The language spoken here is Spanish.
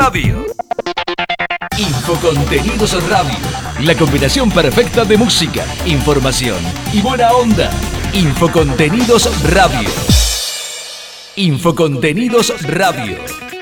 Radio. Infocontenidos Radio. La combinación perfecta de música, información y buena onda. Infocontenidos Radio. Infocontenidos Radio.